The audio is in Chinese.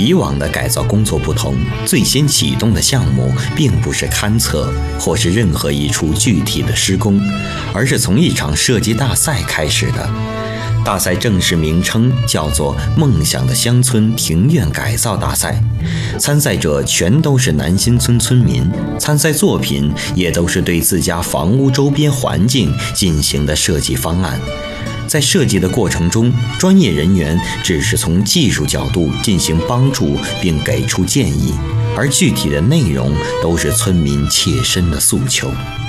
以往的改造工作不同，最先启动的项目并不是勘测或是任何一处具体的施工，而是从一场设计大赛开始的。大赛正式名称叫做梦想的乡村庭院改造大赛，参赛者全都是南新村村民，参赛作品也都是对自家房屋周边环境进行的设计方案。在设计的过程中，专业人员只是从技术角度进行帮助并给出建议，而具体的内容都是村民切身的诉求。